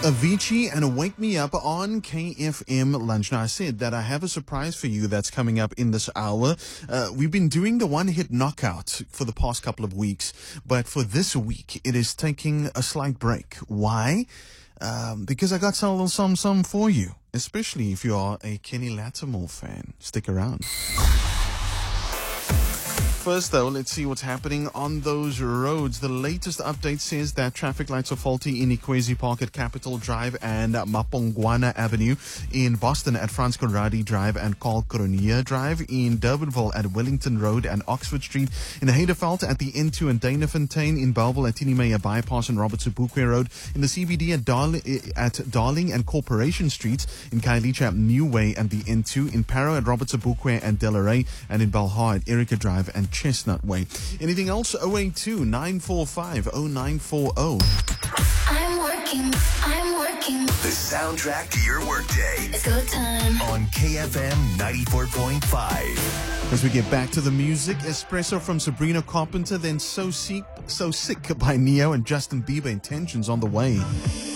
Avicii and Wake Me Up on KFM Lunch. Now, I said that I have a surprise for you that's coming up in this hour. We've been doing the one-hit knockout for the past couple of weeks, but for this week, it is taking a slight break. Why? Because I got some for you, especially if you are a Kenny Lattimore fan. Stick around. First, though, let's see what's happening on those roads. The latest update says that traffic lights are faulty in Ikwezi Park at Capitol Drive and Mapongwana Avenue, in Boston at Frans Conradi Drive and Carl Coronia Drive, in Durbanville at Wellington Road and Oxford Street, in Heideveld at the N2 and Danafontein, in Bellville at Tinimaya Bypass and Robert Sobukwe Road, in the CBD at Darling and Corporation Streets, in Khayelitsha at New Way and the N2, in Parow at Robert Sobukwe and Delaray, and in Belhar at Erica Drive and Chestnut Way. Anything else? 082 945 0940. I'm working. The soundtrack to your workday. It's go time. On KFM 94.5. As we get back to the music, Espresso from Sabrina Carpenter, then So Sick by Neo and Justin Bieber. Intentions on the way.